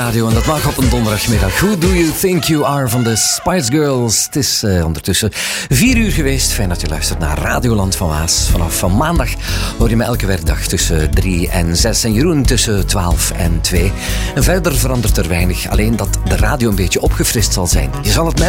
Radio en dat mag op een donderdagmiddag. Who do you think you are van de Spice Girls? Het is ondertussen 4 uur geweest. Fijn dat je luistert naar Radioland van Waas. Vanaf van maandag hoor je me elke werkdag tussen 3 en 6 en Jeroen tussen 12 en 2. En verder verandert er weinig, alleen dat de radio een beetje opgefrist zal zijn. Je zal het mij